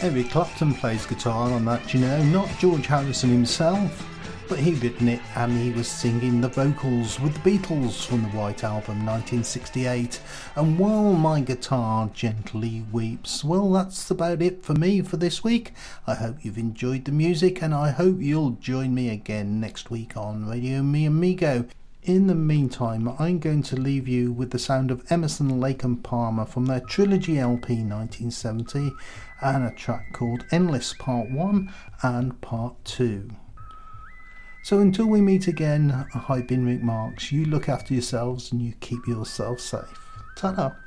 Eric Clapton plays guitar on that, you know, not George Harrison himself, but he'd written it and he was singing the vocals with the Beatles from the White Album 1968. And While My Guitar Gently Weeps. Well, that's about it for me for this week. I hope you've enjoyed the music and I hope you'll join me again next week on Radio Mi Amigo. In the meantime, I'm going to leave you with the sound of Emerson, Lake and Palmer from their Trilogy LP 1970 and a track called Endless Part 1 and Part 2. So until we meet again, I've been Rick Marks. You look after yourselves and you keep yourself safe. Ta-da!